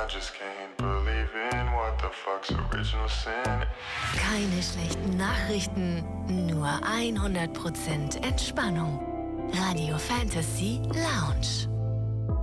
just can't believe in what the fuck's original sin. Keine schlechten Nachrichten, nur 100% Entspannung. Radio Fantasy Lounge.